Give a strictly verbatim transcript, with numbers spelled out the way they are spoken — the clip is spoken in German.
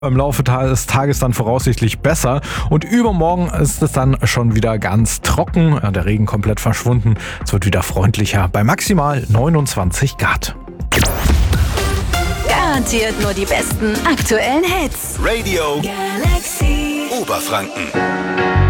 Im Laufe des Tages dann voraussichtlich besser und übermorgen ist es dann schon wieder ganz trocken, der Regen komplett verschwunden, es wird wieder freundlicher bei maximal neunundzwanzig Grad. Garantiert nur die besten aktuellen Hits. Radio Galaxy Oberfranken.